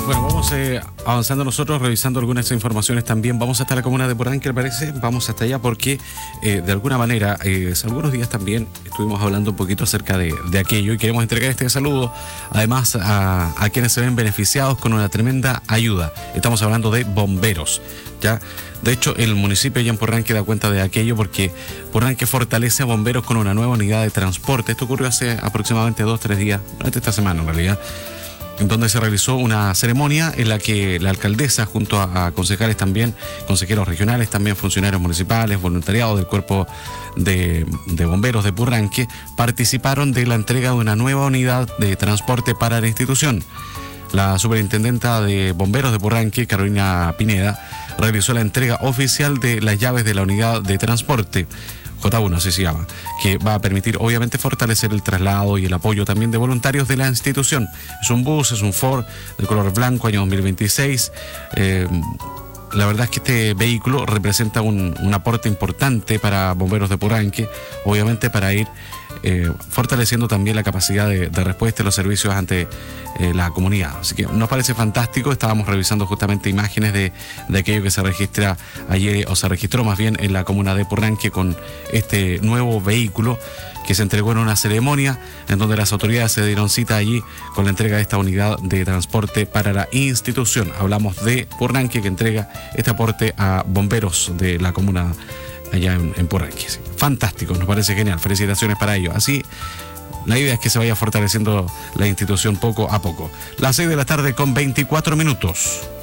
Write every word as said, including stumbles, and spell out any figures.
Bueno, vamos eh, avanzando nosotros, revisando algunas informaciones también. Vamos hasta la comuna de Porranque, parece. Vamos hasta allá porque, eh, de alguna manera, eh, hace algunos días también estuvimos hablando un poquito acerca de, de aquello y queremos entregar este saludo, además, a, a quienes se ven beneficiados con una tremenda ayuda. Estamos hablando de bomberos, ¿ya? De hecho, el municipio ya en Porranque da cuenta de aquello porque Porranque fortalece a bomberos con una nueva unidad de transporte. Esto ocurrió hace aproximadamente dos, tres días, durante esta semana en realidad, en donde se realizó una ceremonia en la que la alcaldesa, junto a, a concejales también, consejeros regionales, también funcionarios municipales, voluntariados del cuerpo de, de bomberos de Porranque, participaron de la entrega de una nueva unidad de transporte para la institución. La superintendenta de bomberos de Porranque, Carolina Pineda, realizó la entrega oficial de las llaves de la unidad de transporte J uno, así se llama, que va a permitir obviamente fortalecer el traslado y el apoyo también de voluntarios de la institución. Es un bus, es un Ford de color blanco, año dos mil veintiséis. Eh, la verdad es que este vehículo representa un, un aporte importante para bomberos de Porranque, obviamente para ir eh, fortaleciendo también la capacidad de, de respuesta de los servicios ante eh, la comunidad. Así que nos parece fantástico. Estábamos revisando justamente imágenes de, de aquello que se registra ayer, o se registró más bien en la comuna de Porranque con este nuevo vehículo que se entregó en una ceremonia en donde las autoridades se dieron cita allí con la entrega de esta unidad de transporte para la institución. Hablamos de Porranque, que entrega este aporte a bomberos de la comuna allá en, en Porranque. Sí. Fantástico, nos parece genial. Felicitaciones para ello. Así, la idea es que se vaya fortaleciendo la institución poco a poco. Las seis de la tarde con veinticuatro minutos.